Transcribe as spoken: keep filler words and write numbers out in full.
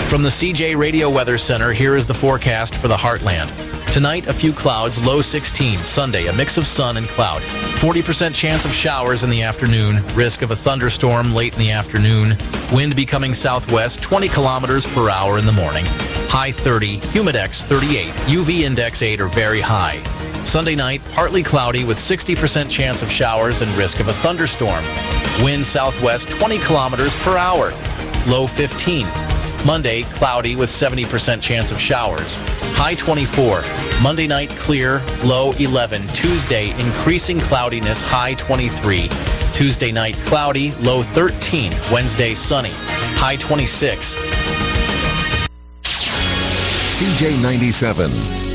From the C J Radio Weather Center, here is the forecast for the Heartland. Tonight, a few clouds, low sixteen. Sunday, a mix of sun and cloud. forty percent chance of showers in the afternoon. Risk of a thunderstorm late in the afternoon. Wind becoming southwest, twenty kilometers per hour in the morning. High thirty, humidex thirty-eight, U V index eight or very high. Sunday night, partly cloudy with sixty percent chance of showers and risk of a thunderstorm. Wind southwest, twenty kilometers per hour. Low fifteen. Monday, cloudy with seventy percent chance of showers. High twenty-four. Monday night, clear, low eleven. Tuesday, increasing cloudiness, high twenty-three. Tuesday night, cloudy, low thirteen. Wednesday, sunny, high twenty-six. C J ninety-seven.